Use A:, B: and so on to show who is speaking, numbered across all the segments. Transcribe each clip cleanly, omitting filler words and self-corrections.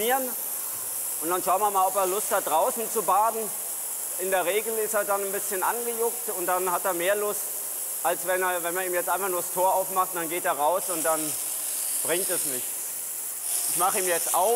A: Und dann schauen wir mal, ob er Lust hat, draußen zu baden. In der Regel ist er dann ein bisschen angejuckt und dann hat er mehr Lust, als wenn man ihm jetzt einfach nur das Tor aufmacht, dann geht er raus und dann bringt es nichts. Ich mache ihm jetzt auf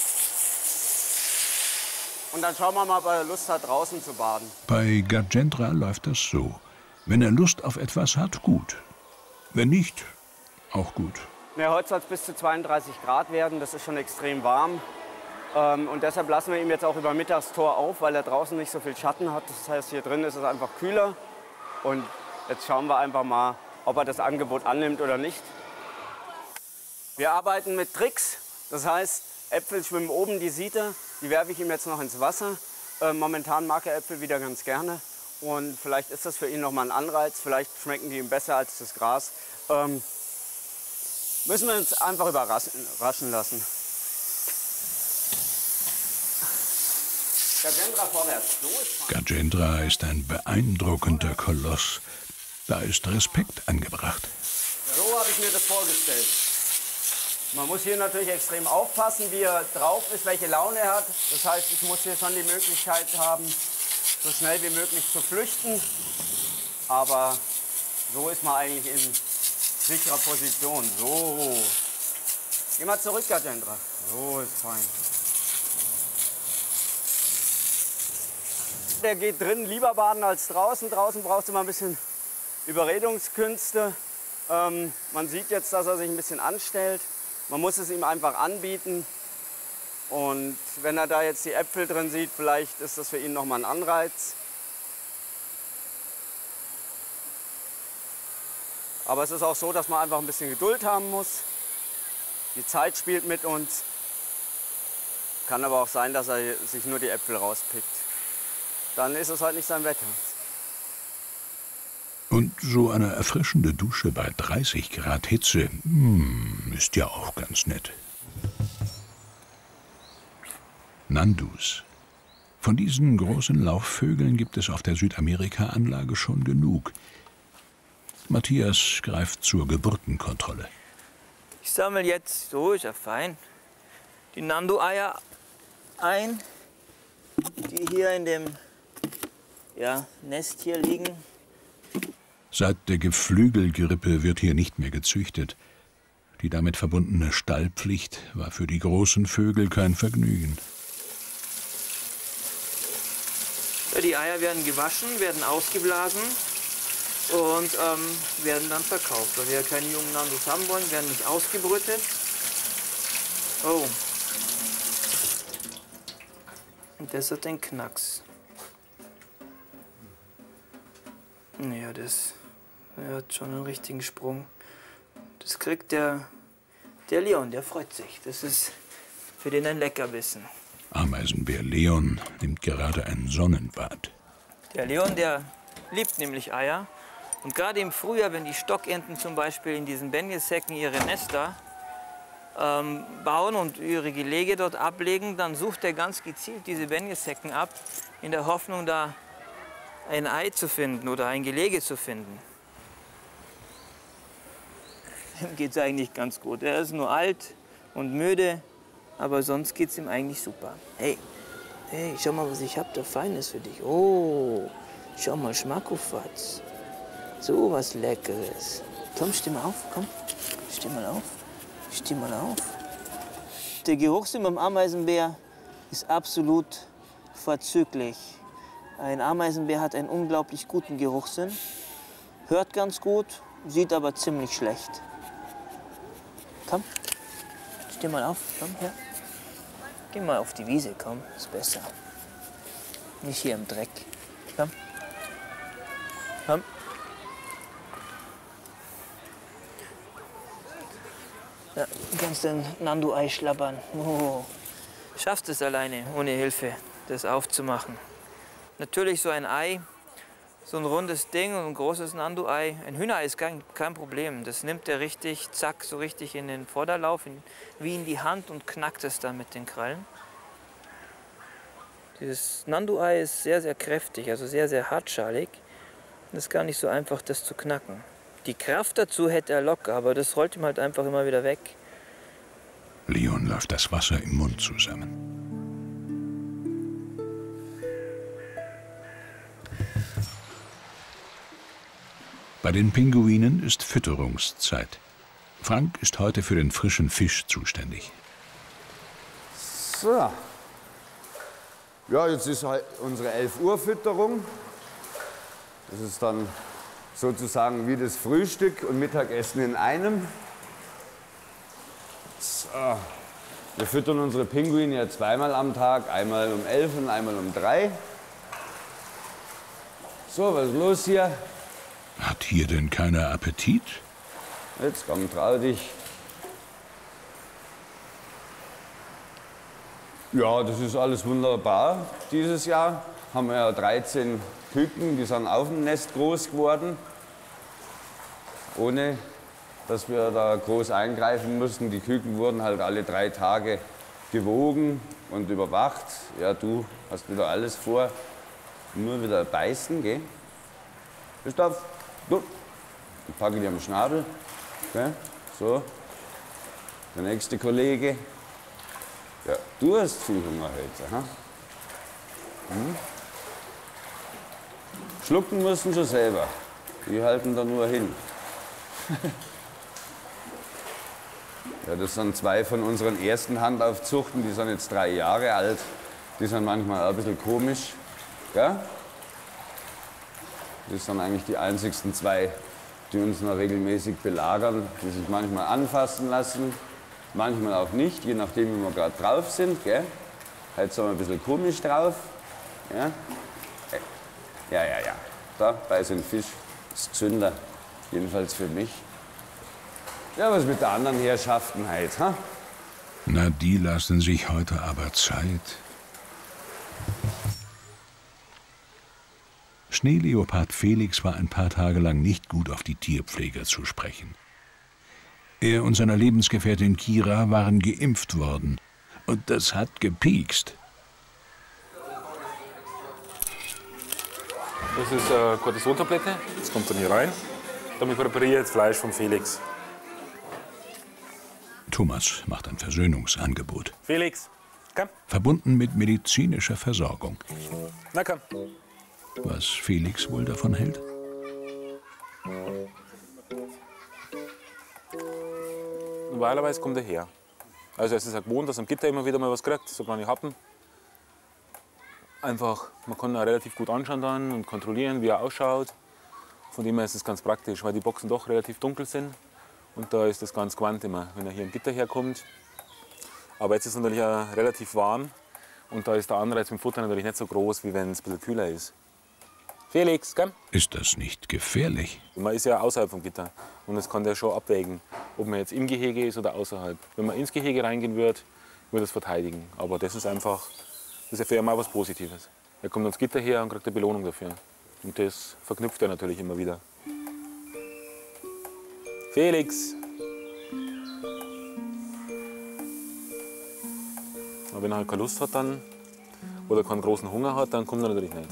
A: und dann schauen wir mal, ob er Lust hat, draußen zu baden.
B: Bei Gajendra läuft das so. Wenn er Lust auf etwas hat, gut. Wenn nicht, auch gut.
A: Ja, heute soll es bis zu 32 Grad werden, das ist schon extrem warm. Und deshalb lassen wir ihn jetzt auch über Mittagstor auf, weil er draußen nicht so viel Schatten hat. Das heißt, hier drin ist es einfach kühler. Und jetzt schauen wir einfach mal, ob er das Angebot annimmt oder nicht. Wir arbeiten mit Tricks. Das heißt, Äpfel schwimmen oben, die sieht er. Die werfe ich ihm jetzt noch ins Wasser. Momentan mag er Äpfel wieder ganz gerne. Und vielleicht ist das für ihn noch mal ein Anreiz. Vielleicht schmecken die ihm besser als das Gras. Müssen wir uns einfach überraschen lassen. Gajendra vorwärts.
B: Gajendra ist ein beeindruckender Koloss. Da ist Respekt angebracht.
A: So habe ich mir das vorgestellt. Man muss hier natürlich extrem aufpassen, wie er drauf ist, welche Laune er hat. Das heißt, ich muss hier schon die Möglichkeit haben, so schnell wie möglich zu flüchten. Aber so ist man eigentlich in sicherer Position. So. Geh mal zurück, Gajendra. So ist fein. Der geht drin lieber baden als draußen. Draußen brauchst du mal ein bisschen Überredungskünste. Man sieht jetzt, dass er sich ein bisschen anstellt. Man muss es ihm einfach anbieten. Und wenn er da jetzt die Äpfel drin sieht, vielleicht ist das für ihn nochmal ein Anreiz. Aber es ist auch so, dass man einfach ein bisschen Geduld haben muss. Die Zeit spielt mit uns. Kann aber auch sein, dass er sich nur die Äpfel rauspickt. Dann ist es halt nicht sein Wetter.
B: Und so eine erfrischende Dusche bei 30 Grad Hitze, ist ja auch ganz nett. Nandus. Von diesen großen Laufvögeln gibt es auf der Südamerika-Anlage schon genug. Matthias greift zur Geburtenkontrolle.
C: Ich sammle jetzt, so ist ja fein, die Nandu-Eier ein, die hier in dem Nest hier liegen.
B: Seit der Geflügelgrippe wird hier nicht mehr gezüchtet. Die damit verbundene Stallpflicht war für die großen Vögel kein Vergnügen.
C: Ja, die Eier werden gewaschen, werden ausgeblasen und werden dann verkauft. Weil wir ja keine jungen Nandus haben wollen, werden nicht ausgebrütet. Oh. Und das hat den Knacks. Ja, das hat schon einen richtigen Sprung. Das kriegt der Leon, der freut sich. Das ist für den ein Leckerbissen.
B: Ameisenbär Leon nimmt gerade ein Sonnenbad.
C: Der Leon, der liebt nämlich Eier. Und gerade im Frühjahr, wenn die Stockenten zum Beispiel in diesen Benjesäcken ihre Nester bauen und ihre Gelege dort ablegen, dann sucht er ganz gezielt diese Benjesäcken ab, in der Hoffnung, da ein Ei zu finden oder ein Gelege zu finden. Ihm geht es eigentlich ganz gut. Er ist nur alt und müde, aber sonst geht es ihm eigentlich super. Hey, schau mal, was ich habe, da Feines für dich. Oh, schau mal, Schmackofatz. So was Leckeres. Komm, steh mal auf, komm. Steh mal auf. Steh mal auf. Der Geruchssinn beim Ameisenbär ist absolut vorzüglich. Ein Ameisenbär hat einen unglaublich guten Geruchssinn, hört ganz gut, sieht aber ziemlich schlecht. Komm, steh mal auf, komm her. Geh mal auf die Wiese, komm, ist besser. Nicht hier im Dreck. Komm. Komm. Ja, du kannst ein Nandu-Ei schlabbern. Oh. Schaffst es alleine, ohne Hilfe, das aufzumachen. Natürlich so ein Ei, so ein rundes Ding und ein großes Nandu-Ei. Ein Hühnerei ist kein Problem. Das nimmt er richtig, zack, so richtig in den Vorderlauf, wie in die Hand und knackt es dann mit den Krallen. Dieses Nandu-Ei ist sehr, sehr kräftig, also sehr, sehr hartschalig. Es ist gar nicht so einfach, das zu knacken. Die Kraft dazu hätte er locker, aber das rollt ihm halt einfach immer wieder weg.
B: Leon läuft das Wasser im Mund zusammen. Bei den Pinguinen ist Fütterungszeit. Frank ist heute für den frischen Fisch zuständig.
A: So. Ja, jetzt ist halt unsere 11 Uhr Fütterung. Das ist dann sozusagen wie das Frühstück und Mittagessen in einem. So. Wir füttern unsere Pinguine ja zweimal am Tag, einmal um 11 und einmal um 3. So, was ist los hier?
B: Hat hier denn keiner Appetit?
A: Jetzt komm, trau dich. Ja, das ist alles wunderbar. Dieses Jahr haben wir ja 13 Küken, die sind auf dem Nest groß geworden. Ohne, dass wir da groß eingreifen mussten. Die Küken wurden halt alle 3 Tage gewogen und überwacht. Ja, du hast wieder alles vor. Nur wieder beißen, gell? Christoph, du. Ich packe dir am Schnabel. Okay? So. Der nächste Kollege. Ja, du hast viel Hunger heute. Ha? Hm? Schlucken müssen sie selber. Die halten da nur hin. Ja, das sind 2 von unseren ersten Handaufzuchten. Die sind jetzt 3 Jahre alt. Die sind manchmal ein bisschen komisch. Ja? Das sind eigentlich die einzigsten 2, die uns noch regelmäßig belagern, die sich manchmal anfassen lassen, manchmal auch nicht, je nachdem, wie wir gerade drauf sind. Gell? Heute sind wir ein bisschen komisch drauf. Ja, ja. Da, bei so einem Fisch ist Zünder, jedenfalls für mich. Ja, was mit der anderen Herrschaften heute, ha?
B: Na, die lassen sich heute aber Zeit. Schneeleopard Felix war ein paar Tage lang nicht gut auf die Tierpfleger zu sprechen. Er und seine Lebensgefährtin Kira waren geimpft worden. Und das hat gepiekst.
D: Das ist eine Cortison-Tablette. Das kommt dann hier rein. Damit präpariere ich jetzt Fleisch von Felix.
B: Thomas macht ein Versöhnungsangebot.
D: Felix, komm.
B: Verbunden mit medizinischer Versorgung.
D: Na komm.
B: Was Felix wohl davon hält?
D: Normalerweise kommt er her. Also es ist ja gewohnt, dass am Gitter immer wieder mal was kriegt, so kleine Happen. Einfach, man kann ihn auch relativ gut anschauen dann und kontrollieren, wie er ausschaut. Von dem her ist es ganz praktisch, weil die Boxen doch relativ dunkel sind. Und da ist das ganz gewandt immer, wenn er hier im Gitter herkommt. Aber jetzt ist es natürlich auch relativ warm. Und da ist der Anreiz mit dem Futter natürlich nicht so groß, wie wenn es ein bisschen kühler ist. Felix, komm.
B: Ist das nicht gefährlich?
D: Man ist ja außerhalb vom Gitter. Und das kann der schon abwägen, ob man jetzt im Gehege ist oder außerhalb. Wenn man ins Gehege reingehen würde, würde es verteidigen. Aber das ist einfach, das ist ja für ihn mal was Positives. Er kommt ans Gitter her und kriegt eine Belohnung dafür. Und das verknüpft er natürlich immer wieder. Felix! Aber wenn er halt keine Lust hat dann, oder keinen großen Hunger hat, dann kommt er natürlich nicht.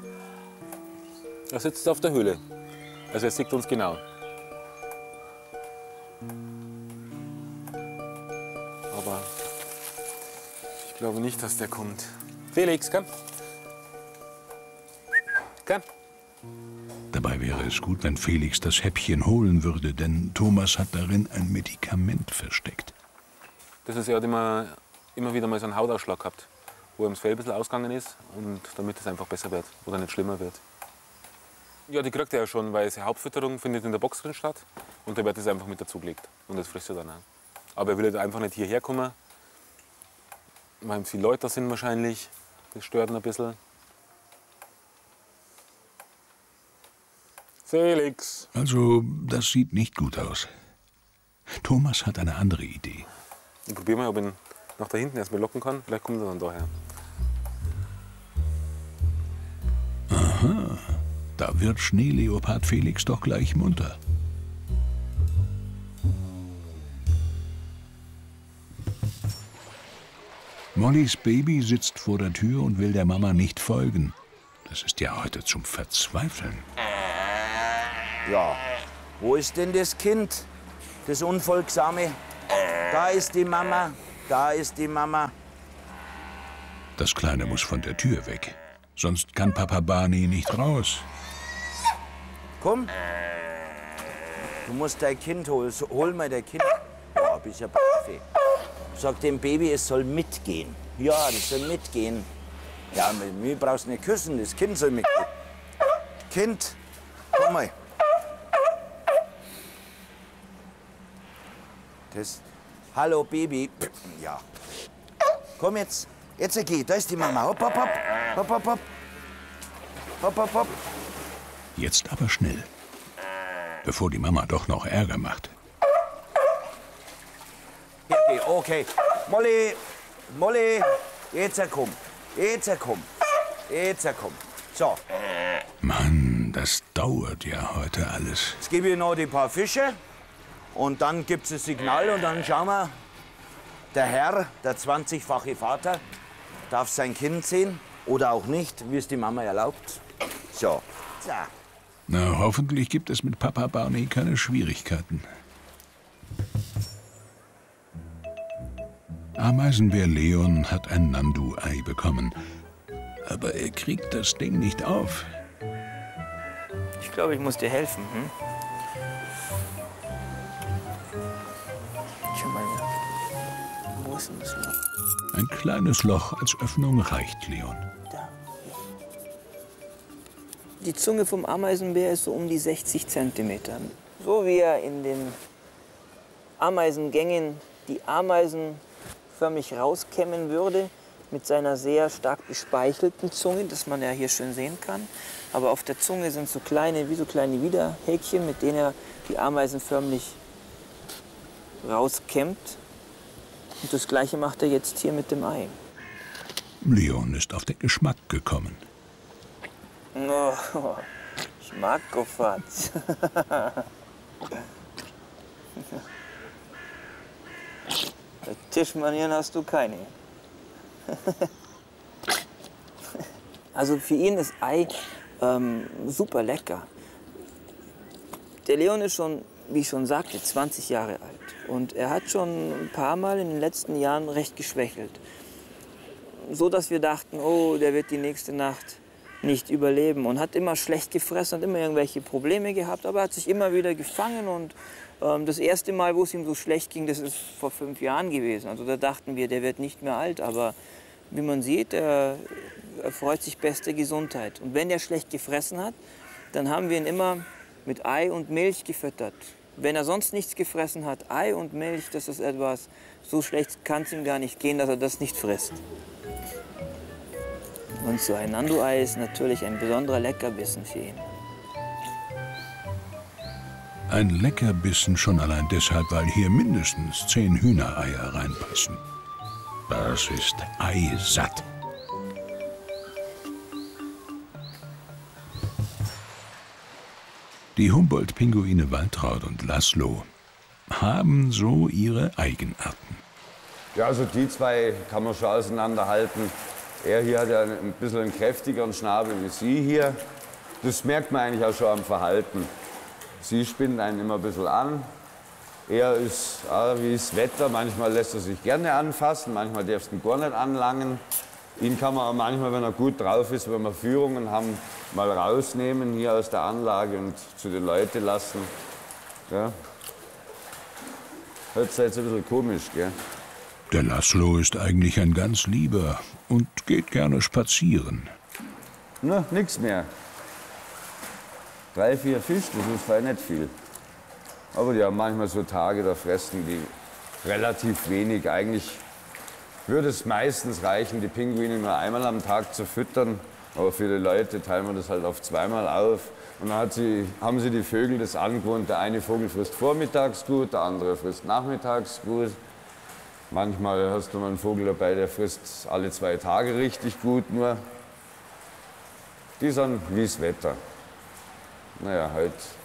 D: Er sitzt auf der Höhle. Also er sieht uns genau. Aber ich glaube nicht, dass der kommt. Felix, komm! Komm!
B: Dabei wäre es gut, wenn Felix das Häppchen holen würde, denn Thomas hat darin ein Medikament versteckt.
D: Das ist, er hat immer wieder mal so einen Hautausschlag gehabt, wo ihm das Fell ein bisschen ausgegangen ist, und damit es einfach besser wird oder nicht schlimmer wird. Ja, die kriegt er ja schon, weil die Hauptfütterung findet in der Box drin statt und da wird es einfach mit dazugelegt und das frisst er dann auch. Aber er will halt einfach nicht hierher kommen, weil viele Leute da sind wahrscheinlich, das stört ihn ein bisschen. Felix!
B: Also, das sieht nicht gut aus. Thomas hat eine andere Idee.
D: Ich probiere mal, ob ich ihn nach da hinten erstmal locken kann. Vielleicht kommt er dann daher.
B: Aha, da wird Schneeleopard Felix doch gleich munter. Mollys Baby sitzt vor der Tür und will der Mama nicht folgen. Das ist ja heute zum Verzweifeln.
E: Ja, wo ist denn das Kind? Das Unfolgsame? Da ist die Mama. Da ist die Mama.
B: Das Kleine muss von der Tür weg. Sonst kann Papa Barney nicht raus.
E: Komm. Du musst dein Kind holen. Hol mal dein Kind. Boah, bist ja Profi. Sag dem Baby, es soll mitgehen. Ja, das soll mitgehen. Ja, mir brauchst du nicht küssen, das Kind soll mitgehen. Kind, komm mal. Das. Hallo, Baby. Ja. Komm jetzt. Jetzt geh. Da ist die Mama. Hopp, hopp, hopp. Hopp, hopp, hopp. Hopp, hopp, hopp.
B: Jetzt aber schnell, bevor die Mama doch noch Ärger macht.
E: Hier, geh. Okay. Molly. Molly. Jetzt komm. Jetzt komm. Jetzt komm. So.
B: Mann, das dauert ja heute alles.
E: Jetzt gebe ich noch die paar Fische. Und dann gibt's das Signal und dann schauen wir, der Herr, der 20-fache Vater, darf sein Kind sehen oder auch nicht, wie es die Mama erlaubt. So.
B: Na, hoffentlich gibt es mit Papa Barney keine Schwierigkeiten. Ameisenbär Leon hat ein Nandu-Ei bekommen. Aber er kriegt das Ding nicht auf.
C: Ich glaube, ich muss dir helfen. Hm? Schau mal, wo ist denn das Loch?
B: Ein kleines Loch als Öffnung reicht Leon.
C: Da. Die Zunge vom Ameisenbär ist so um die 60 Zentimeter. So wie er in den Ameisengängen die Ameisen förmlich rauskämmen würde, mit seiner sehr stark bespeichelten Zunge, das man ja hier schön sehen kann. Aber auf der Zunge sind so kleine, wie so kleine Widerhäkchen, mit denen er die Ameisen förmlich rauskämmt. Und das Gleiche macht er jetzt hier mit dem Ei.
B: Leon ist auf den Geschmack gekommen.
C: Oh, ich mag Goffatz. Tischmanieren hast du keine. Also für ihn ist Ei super lecker. Der Leon ist schon, wie ich schon sagte, 20 Jahre alt. Und er hat schon ein paar Mal in den letzten Jahren recht geschwächelt. So dass wir dachten, oh, der wird die nächste Nacht nicht überleben. Und hat immer schlecht gefressen, hat immer irgendwelche Probleme gehabt. Aber er hat sich immer wieder gefangen. Und das erste Mal, wo es ihm so schlecht ging, das ist vor 5 Jahren gewesen. Also da dachten wir, der wird nicht mehr alt. Aber wie man sieht, er freut sich beste Gesundheit. Und wenn er schlecht gefressen hat, dann haben wir ihn immer mit Ei und Milch gefüttert. Wenn er sonst nichts gefressen hat, Ei und Milch, das ist etwas, so schlecht kann es ihm gar nicht gehen, dass er das nicht frisst. Und so ein Nandu-Ei ist natürlich ein besonderer Leckerbissen für ihn.
B: Ein Leckerbissen schon allein deshalb, weil hier mindestens 10 Hühnereier reinpassen. Das ist eisatt. Die Humboldt-Pinguine Waltraud und Laszlo haben so ihre Eigenarten.
F: Ja, also die zwei kann man schon auseinanderhalten. Er hier hat ja ein bisschen einen kräftigeren Schnabel wie sie hier. Das merkt man eigentlich auch schon am Verhalten. Sie spinnt einen immer ein bisschen an. Er ist wie das Wetter, manchmal lässt er sich gerne anfassen, manchmal darfst du ihn gar nicht anlangen. Ihn kann man auch manchmal, wenn er gut drauf ist, wenn wir Führungen haben, mal rausnehmen hier aus der Anlage und zu den Leuten lassen. Ja. Hört sich jetzt ein bisschen komisch, gell?
B: Der Laszlo ist eigentlich ein ganz Lieber und geht gerne spazieren.
F: Na, nix mehr. 3, 4 Fisch, das ist vielleicht nicht viel. Aber die haben manchmal so Tage, da fressen die relativ wenig. Eigentlich würde es meistens reichen, die Pinguine nur einmal am Tag zu füttern. Aber viele Leute teilen wir das halt auf 2-mal auf. Und dann haben sie die Vögel das angewohnt. Der eine Vogel frisst vormittags gut, der andere frisst nachmittags gut. Manchmal hast du mal einen Vogel dabei, der frisst alle 2 Tage richtig gut nur. Die sind wie das Wetter. Naja, halt